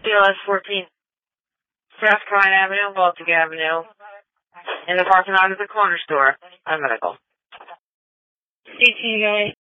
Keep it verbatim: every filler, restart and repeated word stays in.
B L S fourteen, South Klein Avenue, Baltic Avenue, in the parking lot of the corner store. I'm medical. eighteen guy.